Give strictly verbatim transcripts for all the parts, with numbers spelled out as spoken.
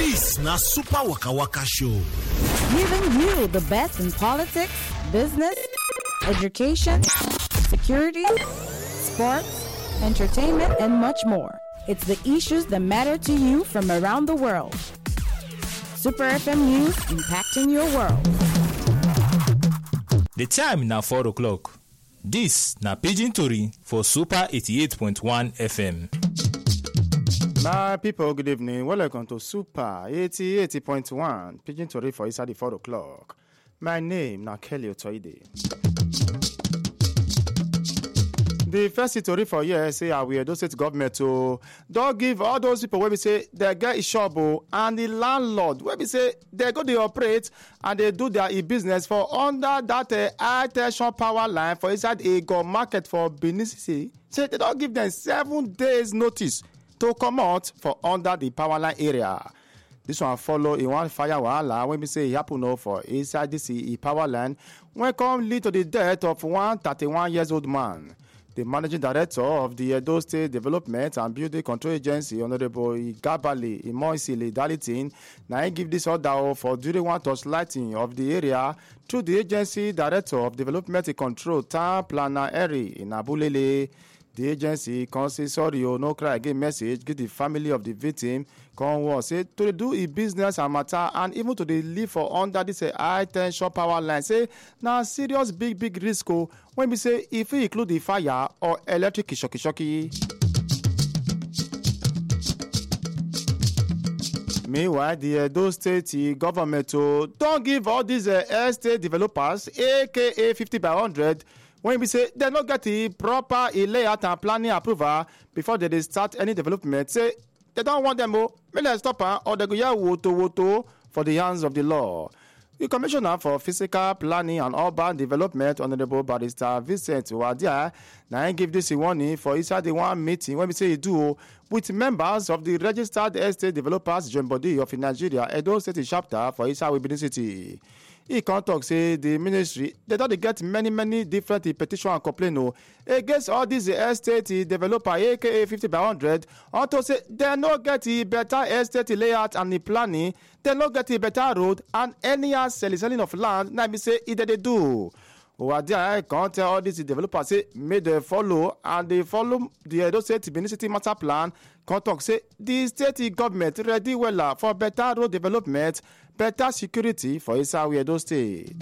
This na Super Waka Waka Show. Giving you the best in politics, business, education, security, sports, entertainment, and much more. It's the issues that matter to you from around the world. Super F M News, impacting your world. The time now four o'clock. This na Pidgin Tori for Super eighty-eight point one F M. My people, good evening. Welcome to Super eighty-eight point one Pidgin Tori for inside the four o'clock. My name na Kelly Otoide. The first story for here say our Edo State government to don't give all those people where we say they get a shop and the landlord where we say they go they operate and they do their e-business for under that uh, high tension power line for inside a go market for Benin City. Say they don't give them seven days notice to come out for under the power line area. This one follow in one fire wahala when we say it happen now for inside this e power line when come lead to the death of one thirty-one years old man. The managing director of the Edo State Development and Building Control Agency, Honorable Igabali Imoisili Dalitin, now give this order for during one touch lighting of the area through the agency director of Development and Control, Town Planner Eri in Abulele. The agency consistory no cry again message give the family of the victim come was say to do a business and matter and even to the live for under this uh, high tension power line say now serious big big risk when we say if we include the fire or electric shocky shocky. Meanwhile, the Edo State government uh, don't give all these uh, estate developers aka fifty by one hundred when we say they not get the proper layout and planning approval before they start any development, say they don't want them oh, may they stop her or they go yeah woto woto for the hands of the law. The Commissioner for Physical Planning and Urban Development, Honorable Barrister Vincent Wadia, now give this a warning for inside the one meeting when we say he do with members of the Registered Estate Developers Joint Body of Nigeria, Edo State chapter for inside Benin City. He can talk say the ministry they don't get many many different petition and complaint against all these estate developer aka fifty by one hundred unto say they no get the better estate layout and the planning, they no get the better road and any selling selling of land na be say either they do. Owadia can't tell all these developers say may they follow and they follow the Edo State Benin City master plan. Can't talk say the state government ready well for better road development, better security for inside Edo State.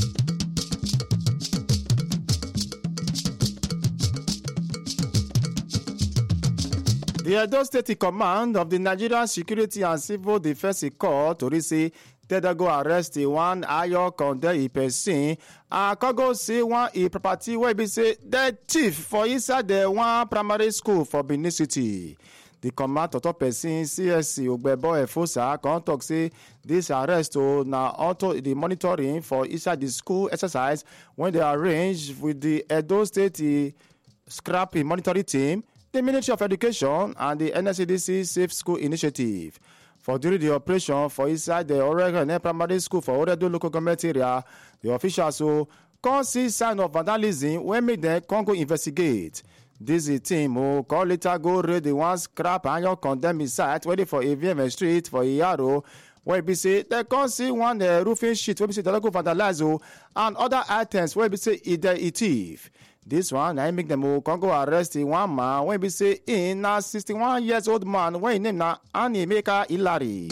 The Edo State Command of the Nigerian Security and Civil Defense Corps to say they go arrest one ayo condemn a person and can go see one a property where be say the chief for inside the one primary school for Benin City. The command to top person C S C Ogbebo Efosa can talk say this arrest oh, now auto the monitoring for inside the school exercise when they arrange with the Edo State scrappy monitoring team, the Ministry of Education and the N S C D C Safe School Initiative. For during the operation for inside the Oregon Primary School for Oredo local government area, the officials so can't see sign of vandalism when make them can go investigate. This is team who call later go raid the one scrap iron condemn site waiting for A V M Street for Iyaro where we say they can't see one uh, roofing sheet where we say they go vandalize and other items where we say either a thief. This one, I make them all can go arrest one man when we say in a sixty-one years old man when name na Animeka Hilary.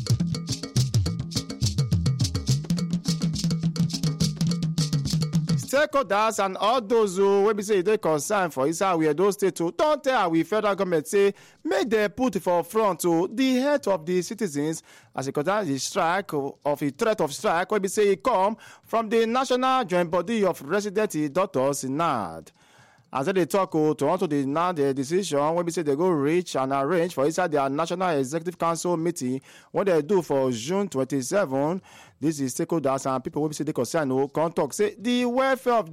Stakeholders and all those who when we say they concern for inside we those state to don't tell we federal government say make they put for front to the head of the citizens as a consider the strike of a threat of strike when we say it come from the National Joint Body of Resident Doctors N A D. As they talk to Toronto the N A D the decision when we say they go reach and arrange for inside their National Executive Council meeting what they do for June twenty-seventh. This is stakeholders and people when we say they concern who can talk say the welfare of